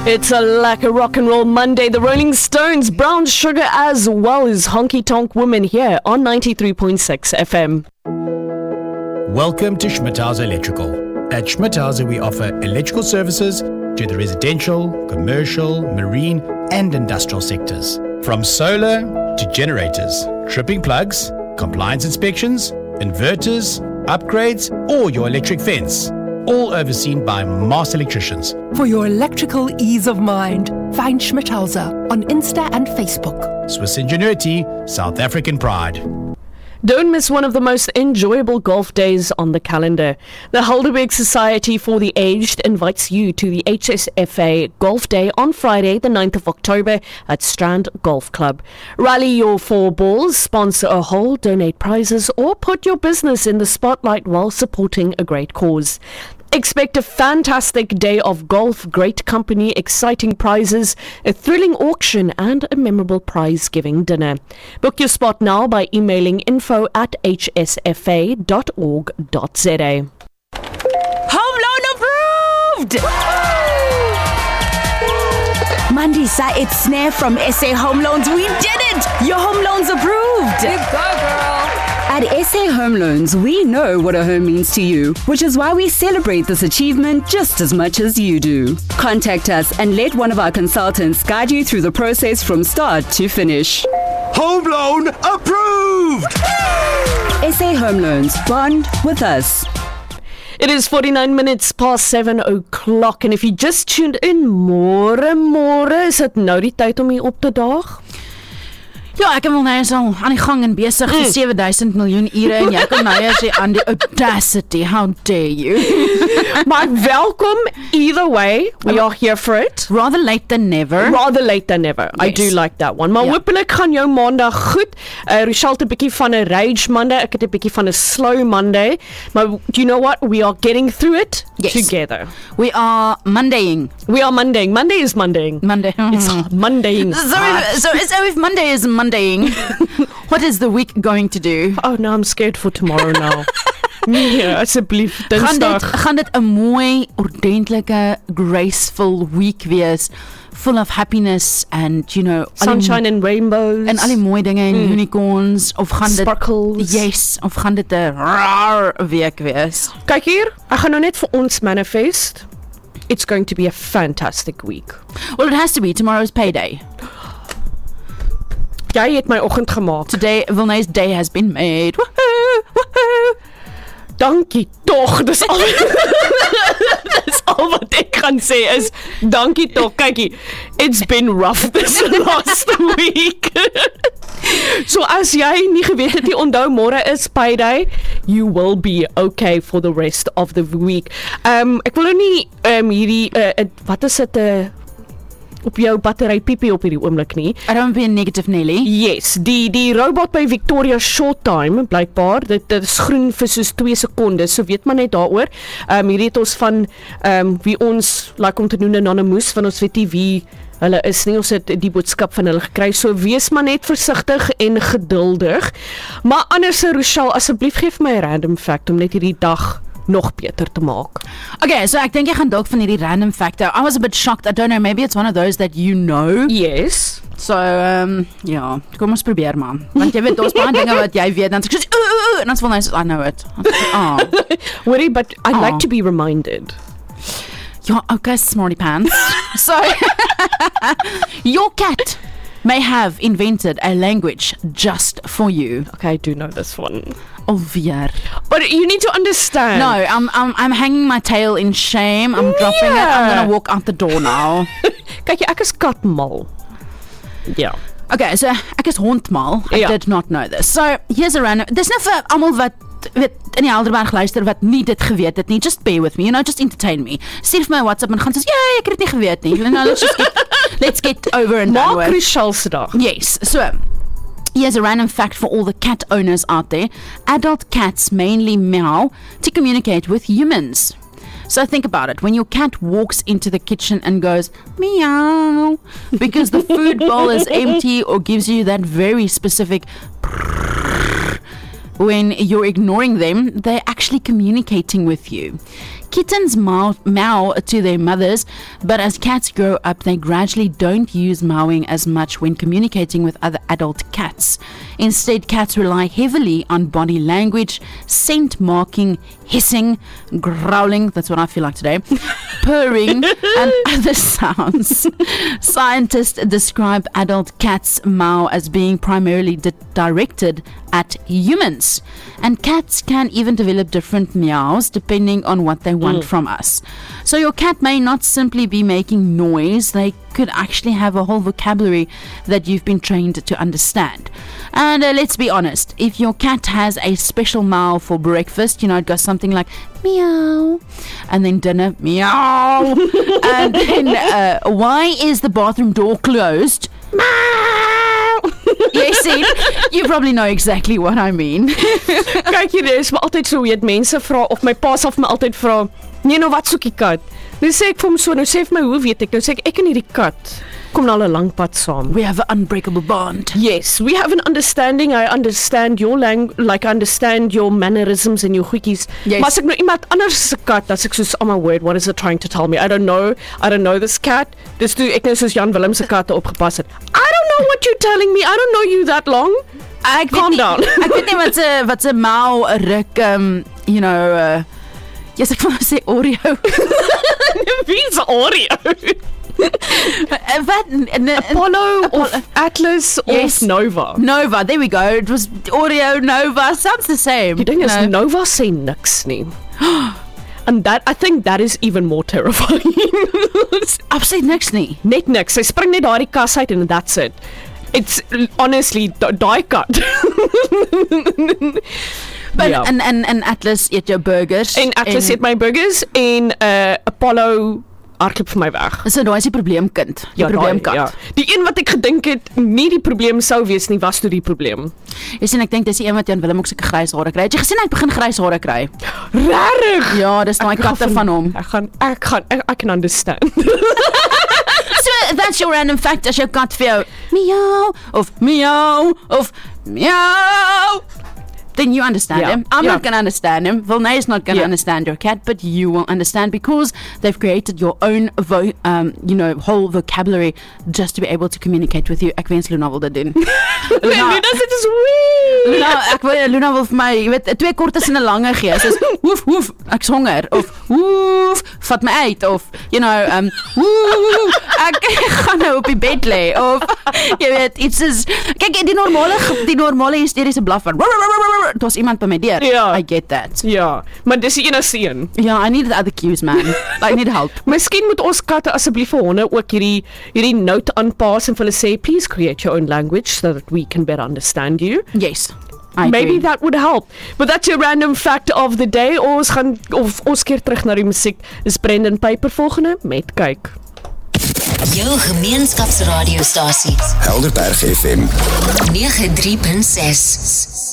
It's a like a rock and roll Monday. The Rolling Stones, Brown Sugar, as well as Honky Tonk Woman here on 93.6 FM. Welcome to Schmidhauser Electrical. At Schmidhauser, we offer electrical services to the residential, commercial, marine, and industrial sectors. From solar to generators, tripping plugs, compliance inspections, inverters, upgrades, or your electric fence. All overseen by master electricians. For your electrical ease of mind, find Schmidhauser on Insta and Facebook. Swiss ingenuity, South African pride. Don't miss one of the most enjoyable golf days on the calendar. The Helderberg Society for the Aged invites you to the HSFA Golf Day on Friday, the 9th of October at Strand Golf Club. Rally your 4 balls, sponsor a hole, donate prizes, or put your business in the spotlight while supporting a great cause. Expect a fantastic day of golf, great company, exciting prizes, a thrilling auction, and a memorable prize-giving dinner. Book your spot now by emailing info@hsfa.org.za. Home loan approved! Mandisa, it's Snare from SA Home Loans. We did it! Your home loan's approved! You go, girl! At SA Home Loans, we know what a home means to you, which is why we celebrate this achievement just as much as you do. Contact us and let one of our consultants guide you through the process from start to finish. Home loan approved! SA Home Loans, bond with us. It is 49 minutes past 7 o'clock, and if you just tuned in, môre, is dit nou die tyd om hier op te daag? Ja, ek wil nou so aan die gang en besig vir 7,000 miljoen ure en jy kom nou sê aan die audacity. How dare you? Maar welkom either way. We are here for it. Rather late than never. Rather late than never. Yes. I do like that one. Maar hopelijk gaan jou maandag goed. Rochelle het 'n bietjie van 'n rage Monday. Ek het 'n bietjie van 'n slow Monday. Maar do you know what? We are getting through it together. We are Mondaying. We are Mondaying. Monday is Mondaying. Monday. It's Mondaying. So if Monday is Mondaying, what is the week going to do? Oh no, I'm scared for tomorrow now. Nee, asseblief, Dinsdag. Gaan dit 'n mooi, ordentlike, graceful week wees, full of happiness and, you know, sunshine and rainbows en al die mooi dinge en unicorns, of gaan sparkles. Dit yes, of gaan dit 'n rar week wees? Kyk hier, ek gaan nou net vir ons manifest. It's going to be a fantastic week. Well, it has to be. Tomorrow's payday. Jy het my oggend gemaak. Today, Vilna's day has been made. Woohoo! Woohoo! Dankie tog. Dis al dis al wat ek kan sê is dankie tog. Kykie, it's been rough this last week. So as jy nie geweet het nie, onthou môre is payday, you will be okay for the rest of the week. Ek wil nou nie hierdie wat is dit op jou battery piepie op hierdie oomblik nie. I don't be a negative Nelly. Yes, die robot by Victoria Shorttime, blykbaar, dit is groen vir soos 2 sekondes, so weet maar net daaroor. Hierdie het ons van wie ons like om te doen anonymous, van ons weet nie wie hulle is nie, ons het die boodskap van hulle gekry, so wees maar net versigtig en geduldig. Maar anders, Rochelle, asseblief geef my 'n random fact om net hierdie dag nog beter te maak. Okay, so ek dink jy gaan dalk van hierdie random factor. I was a bit shocked. I don't know, maybe it's one of those that you know. Yes. So, ja, kom ons probeer maar. Want jy weet, daar's baie dinge wat jy weet, dan sê ek, en dan sê ek, I know it. Worry, but I like to be reminded. Ja, okay, smarty pants. So, your cat may have invented a language just for you. Okay, I do know this one. Alweer. But you need to understand. No, I'm hanging my tail in shame. I'm dropping it. I'm going to walk out the door now. Kyk, ek is katmal. Yeah. Okay, so ek is hondmal. I did not know this. So, here's a random. Dis nou vir almal wat weet in die Helderberg luister wat nie dit geweet het nie. Just bear with me, you know, just entertain me. Stuur vir my WhatsApp en gaan sê, "Ja, ek het dit nie geweet nie." Nou, let's get over and done with. Maak Rochelle se dag. Yes. So, here's a random fact for all the cat owners out there. Adult cats mainly meow to communicate with humans. So think about it. When your cat walks into the kitchen and goes, meow, because the food bowl is empty or gives you that very specific when you're ignoring them, they're actually communicating with you. Kittens meow to their mothers, but as cats grow up, they gradually don't use meowing as much when communicating with other adult cats. Instead, cats rely heavily on body language, scent marking, hissing, growling, that's what I feel like today, purring, and other sounds. Scientists describe adult cats' meow as being primarily directed at humans. And cats can even develop different meows depending on what they want from us. So your cat may not simply be making noise, they could actually have a whole vocabulary that you've been trained to understand. And let's be honest, if your cat has a special meow for breakfast, it goes something like meow, and then dinner, meow, and then why is the bathroom door closed? Meow. Yes, see, you probably know exactly what I mean. Kyk hier, dis maar altyd so, weet mense vra, of my pa sal vir my altyd vra, wat soek die kat? Nou sê ek vir hom so, nou sê vir my, hoe weet ek? Nou sê ek en hierdie kat kom nou al 'n lang pad saam. We have an unbreakable bond. Yes, we have an understanding. I understand your I understand your mannerisms and your goedjies. Yes. Maar as ek nou iemand anders se kat, dan sê ek soos, oh my word, what is it trying to tell me? I don't know this cat. Dis toe ek nou soos Jan Willem se katte opgepas het. I don't know what you're telling me. I don't know you that long. Calm down. Ek weet nie wat se mouw ruk, yes, ek wil sê Oreo. Wie is Oreo? Wat? Apollo of Atlas yes. of Nova? Nova, there we go. It was Oreo, Nova, sounds the same. Die ding is, Nova sê niks nie. And I think that is even more terrifying. Ek sê niks nie. Net niks. Sy spring net daardie kas uit and that's it. It's honestly daai kat. But yeah. and Atlas eet jou burgers. En Atlas eet my burgers en Apollo hardloop vir my weg. So daai is die probleemkind. Die probleemkat. Ja. Die een wat ek gedink het nie die probleem sou wees nie, was toe die probleem. Jy sien, ek dink dis die een wat Jan Willem ook sulke grys hare kry. Het jy gesien hy begin grys hare kry? Regtig? Ja, dis daai katte van hom. I can understand. So that's your random fact as jou kat vir jou meow of meow of meow. Then you understand him. I'm not going to understand him. Volney is not going to understand your cat, but you will understand because they've created your own whole vocabulary just to be able to communicate with you. Ek wens Luna wil dit doen. Luna sê dit is wee. Luna wil vir my, jy weet, 2 kortes en 'n lange gee. Sy sê woef woef, ek's honger of woef, vat my uit of woef, ek gaan nou op die bed lê of jy weet, iets is kyk die normale hysteriese blaf van dit was iemand by my deur. I get that. Ja, maar dis die enigste een. Ja, I need the other cues, man. I need help. Miskien moet ons katte asseblief vir honde ook hierdie note aanpas en vir hulle sê, please create your own language so that we can better understand you. Yes. Maybe that would help. But that's your random fact of the day. Ons keer terug na die musiek. Dis Brendan Piper volgende met Kyk. Jou gemeenskapsradiostasie. Helderberg FM 93.6